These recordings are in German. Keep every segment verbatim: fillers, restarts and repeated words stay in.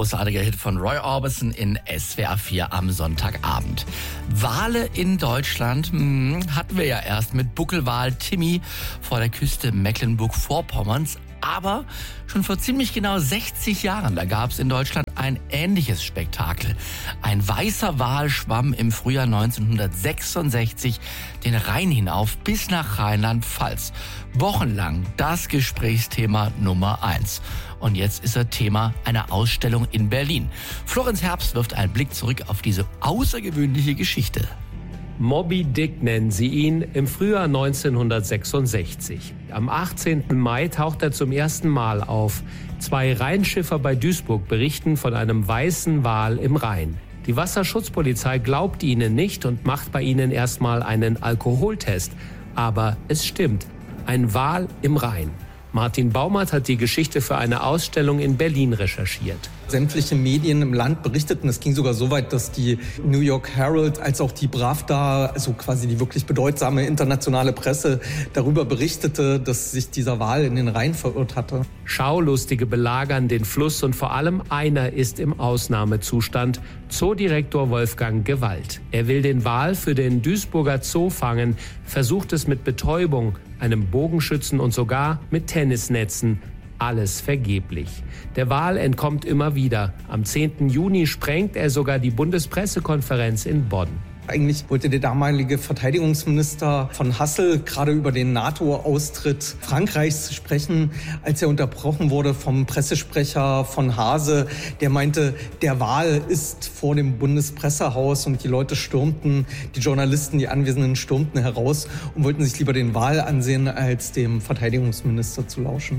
großartiger Hit von Roy Orbison in S W R vier am Sonntagabend. Wale in Deutschland hm, hatten wir ja erst mit Buckelwal Timmy vor der Küste Mecklenburg-Vorpommerns. Aber schon vor ziemlich genau sechzig Jahren, da gab es in Deutschland ein ähnliches Spektakel. Ein weißer Wal schwamm im Frühjahr neunzehnhundertsechsundsechzig den Rhein hinauf bis nach Rheinland-Pfalz. Wochenlang das Gesprächsthema Nummer eins. Und jetzt ist er Thema einer Ausstellung in Berlin. Florenz Herbst wirft einen Blick zurück auf diese außergewöhnliche Geschichte. Moby Dick nennen sie ihn, im Frühjahr neunzehnhundertsechsundsechzig. Am achtzehnten Mai taucht er zum ersten Mal auf. Zwei Rheinschiffer bei Duisburg berichten von einem weißen Wal im Rhein. Die Wasserschutzpolizei glaubt ihnen nicht und macht bei ihnen erstmal einen Alkoholtest. Aber es stimmt, ein Wal im Rhein. Martin Baumert hat die Geschichte für eine Ausstellung in Berlin recherchiert. Sämtliche Medien im Land berichteten, es ging sogar so weit, dass die New York Herald als auch die Pravda, also quasi die wirklich bedeutsame internationale Presse, darüber berichtete, dass sich dieser Wal in den Rhein verirrt hatte. Schaulustige belagern den Fluss und vor allem einer ist im Ausnahmezustand, Zoodirektor Wolfgang Gewalt. Er will den Wal für den Duisburger Zoo fangen, versucht es mit Betäubung, einem Bogenschützen und sogar mit Tennisnetzen. Alles vergeblich. Der Wal entkommt immer wieder. Am zehnten Juni sprengt er sogar die Bundespressekonferenz in Bonn. Eigentlich wollte der damalige Verteidigungsminister von Hassel gerade über den NATO-Austritt Frankreichs sprechen, als er unterbrochen wurde vom Pressesprecher von Hase. Der meinte, der Wal ist vor dem Bundespressehaus und die Leute stürmten, die Journalisten, die Anwesenden stürmten heraus und wollten sich lieber den Wal ansehen, als dem Verteidigungsminister zu lauschen.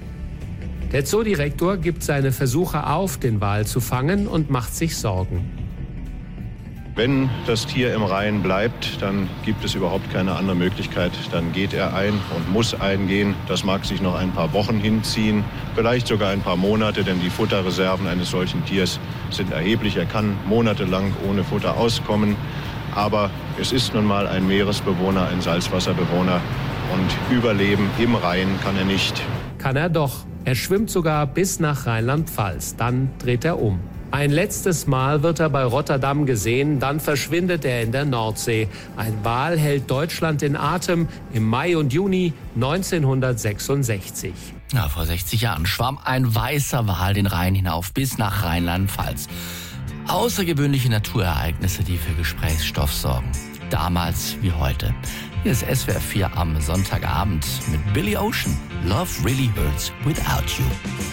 Der Zoodirektor gibt seine Versuche auf, den Wal zu fangen und macht sich Sorgen. Wenn das Tier im Rhein bleibt, dann gibt es überhaupt keine andere Möglichkeit. Dann geht er ein und muss eingehen. Das mag sich noch ein paar Wochen hinziehen, vielleicht sogar ein paar Monate, denn die Futterreserven eines solchen Tiers sind erheblich. Er kann monatelang ohne Futter auskommen. Aber es ist nun mal ein Meeresbewohner, ein Salzwasserbewohner. Und überleben im Rhein kann er nicht. Kann er doch. Er schwimmt sogar bis nach Rheinland-Pfalz. Dann dreht er um. Ein letztes Mal wird er bei Rotterdam gesehen, dann verschwindet er in der Nordsee. Ein Wal hält Deutschland in Atem im Mai und Juni neunzehnhundertsechsundsechzig. Ja, vor sechzig Jahren schwamm ein weißer Wal den Rhein hinauf bis nach Rheinland-Pfalz. Außergewöhnliche Naturereignisse, die für Gesprächsstoff sorgen. Damals wie heute. Hier ist S W R vier am Sonntagabend mit Billy Ocean. Love really hurts without you.